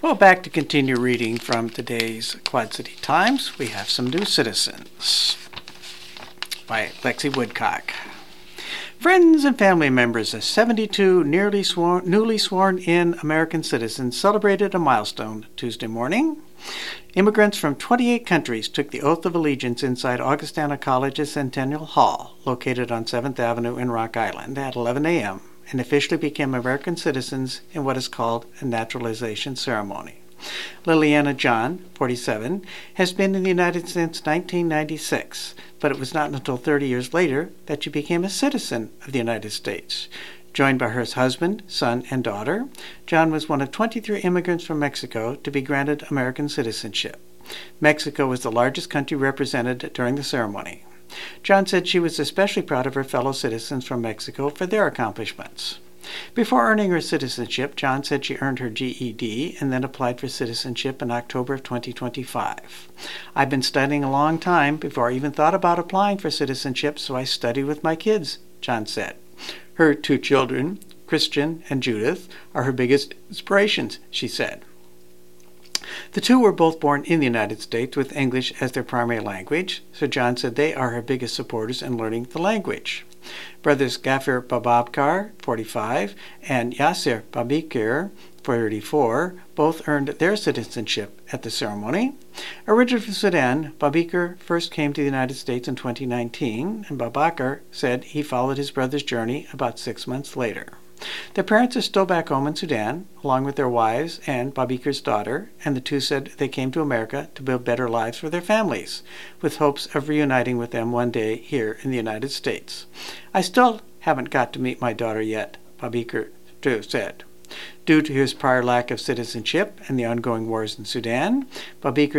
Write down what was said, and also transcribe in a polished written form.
Well, back to continue reading from today's Quad City Times. We have some new citizens by Lexi Woodcock. Friends and family members of 72 newly sworn-in American citizens celebrated a milestone Tuesday morning. Immigrants from 28 countries took the oath of allegiance inside Augustana College's Centennial Hall, located on 7th Avenue in Rock Island, at 11 a.m., and officially became American citizens in what is called a naturalization ceremony. Liliana John, 47, has been in the United States since 1996, but it was not until 30 years later that she became a citizen of the United States. Joined by her husband, son, and daughter, John was one of 23 immigrants from Mexico to be granted American citizenship. Mexico was the largest country represented during the ceremony. John said she was especially proud of her fellow citizens from Mexico for their accomplishments. Before earning her citizenship, John said she earned her GED and then applied for citizenship in October of 2025. I've been studying a long time before I even thought about applying for citizenship, so I studied with my kids, John said. Her two children, Christian and Judith, are her biggest inspirations, she said. The two were both born in the United States with English as their primary language, so John said they are her biggest supporters in learning the language. Brothers Gafir Bababkar, 45, and Yasser Babikir, 34, both earned their citizenship at the ceremony. Originally from Sudan, Babikir first came to the United States in 2019, and Babakar said he followed his brother's journey about 6 months later. Their parents are still back home in Sudan, along with their wives and Babikir's daughter, and the two said they came to America to build better lives for their families, with hopes of reuniting with them one day here in the United States. I still haven't got to meet my daughter yet, Babikir too said. Due to his prior lack of citizenship and the ongoing wars in Sudan, Babikir